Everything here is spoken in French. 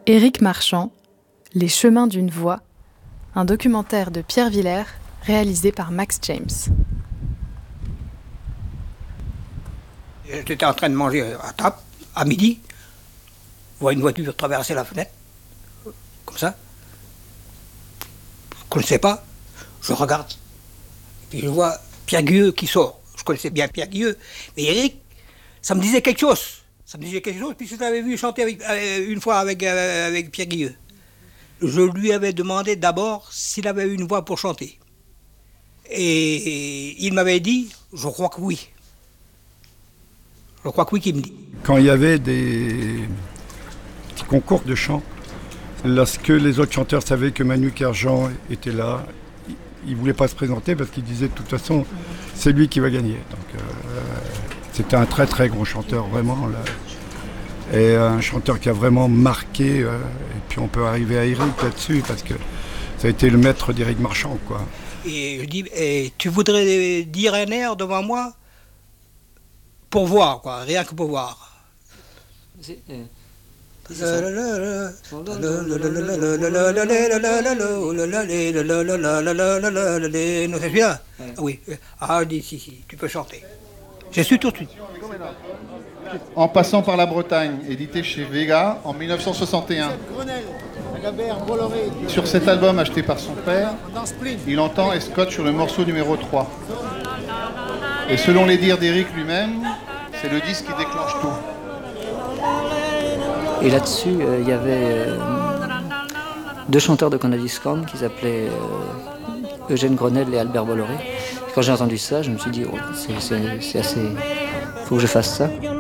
Éric Marchand, Les chemins d'une voix, un documentaire de Pierre Villers réalisé par Max James. J'étais en train de manger à table, à midi, je vois une voiture traverser la fenêtre, comme ça. Je ne connaissais pas, je regarde, et puis je vois Pierre Guilleux qui sort. Je connaissais bien Pierre Guilleux, mais Éric, ça me disait quelque chose. Ça me disait quelque chose, puisque je l'avais vu chanter une fois avec Pierre Guilleux. Je lui avais demandé d'abord s'il avait une voix pour chanter. Et il m'avait dit, je crois que oui. Je crois que oui, qu'il me dit. Quand il y avait des petits concours de chant, lorsque les autres chanteurs savaient que Manu Kerjean était là, ils ne voulaient pas se présenter parce qu'ils disaient de toute façon, c'est lui qui va gagner. Donc, c'était un très très grand chanteur, vraiment. Là. Et un chanteur qui a vraiment marqué, et puis on peut arriver à Éric là-dessus, parce que ça a été le maître d'Éric Marchand, quoi. Et je dis, tu voudrais dire un air devant moi pour voir, quoi, rien que pour voir. Non, c'est bien. Oui. Ah, dis, si, tu peux chanter. Je suis tout de suite. En passant par la Bretagne, édité chez Vega en 1961. Sur cet album acheté par son père, il entend et scotche sur le morceau numéro 3. Et selon les dires d'Éric lui-même, c'est le disque qui déclenche tout. Et là-dessus, il y avait deux chanteurs de Conadiscount qui s'appelaient Eugène Grenelle et Albert Bolloré. Et quand j'ai entendu ça, je me suis dit, oh, c'est assez... faut que je fasse ça.